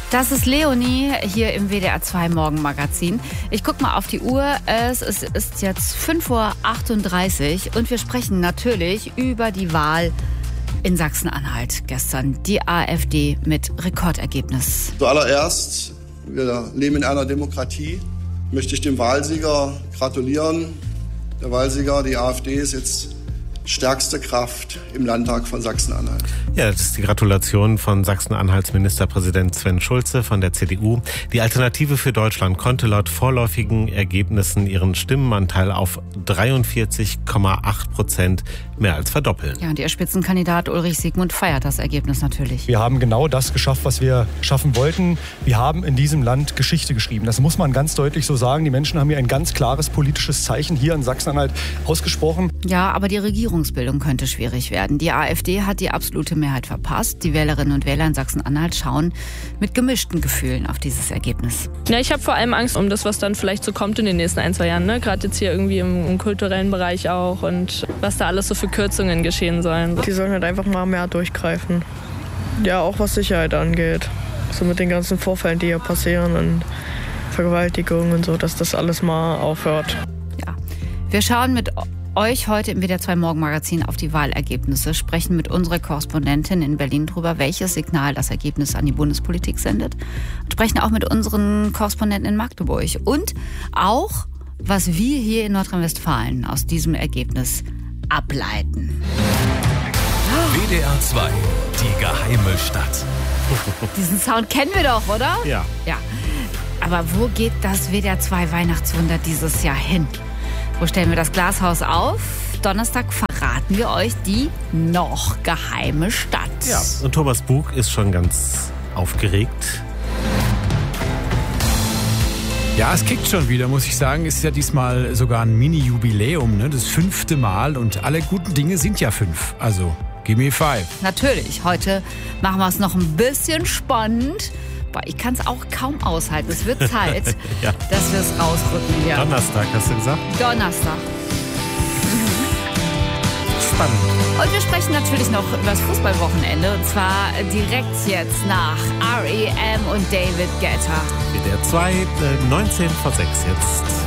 Das ist Leonie hier im WDR 2 Morgenmagazin. Ich gucke mal auf die Uhr. Es ist jetzt 5:38 Uhr und wir sprechen natürlich über die Wahl in Sachsen-Anhalt gestern. Die AfD mit Rekordergebnis. Zuallererst, wir leben in einer Demokratie, möchte ich dem Wahlsieger gratulieren. Der Wahlsieger, die AfD, ist jetzt stärkste Kraft im Landtag von Sachsen-Anhalt. Ja, das ist die Gratulation von Sachsen-Anhalts Ministerpräsident Sven Schulze von der CDU. Die Alternative für Deutschland konnte laut vorläufigen Ergebnissen ihren Stimmenanteil auf 43,8% mehr als verdoppeln. Ja, und ihr Spitzenkandidat Ulrich Siegmund feiert das Ergebnis natürlich. Wir haben genau das geschafft, was wir schaffen wollten. Wir haben in diesem Land Geschichte geschrieben. Das muss man ganz deutlich so sagen. Die Menschen haben hier ein ganz klares politisches Zeichen hier in Sachsen-Anhalt ausgesprochen. Ja, aber die Regierungsbildung könnte schwierig werden. Die AfD hat die absolute Mehrheit verpasst. Die Wählerinnen und Wähler in Sachsen-Anhalt schauen mit gemischten Gefühlen auf dieses Ergebnis. Ja, ich habe vor allem Angst um das, was dann vielleicht so kommt in den nächsten 1-2 Jahren. Ne? Gerade jetzt hier irgendwie im kulturellen Bereich auch und was da alles so für Kürzungen geschehen sollen. Die sollen halt einfach mal mehr durchgreifen. Ja, auch was Sicherheit angeht. So mit den ganzen Vorfällen, die hier passieren und Vergewaltigungen und so, dass das alles mal aufhört. Ja, wir schauen mit euch heute im WDR 2 Morgenmagazin auf die Wahlergebnisse, sprechen mit unserer Korrespondentin in Berlin drüber, welches Signal das Ergebnis an die Bundespolitik sendet. Und sprechen auch mit unseren Korrespondenten in Magdeburg. Und auch, was wir hier in Nordrhein-Westfalen aus diesem Ergebnis ableiten. WDR 2, die geheime Stadt. Diesen Sound kennen wir doch, oder? Ja. Ja. Aber wo geht das WDR 2 Weihnachtswunder dieses Jahr hin? Wo stellen wir das Glashaus auf? Donnerstag verraten wir euch die noch geheime Stadt. Ja, und Thomas Bug ist schon ganz aufgeregt. Ja, es kickt schon wieder, muss ich sagen. Es ist ja diesmal sogar ein Mini-Jubiläum, ne? Das 5. Mal und alle guten Dinge sind ja 5. Also, give me 5. Natürlich, heute machen wir es noch ein bisschen spannend. Ich kann es auch kaum aushalten. Es wird Zeit, Ja. dass wir es rausrücken hier. Donnerstag, hast du gesagt? Donnerstag. Spannend. Und wir sprechen natürlich noch über das Fußballwochenende. Und zwar direkt jetzt nach R.E.M. und David Guetta. WDR 2, 19 vor 6 jetzt.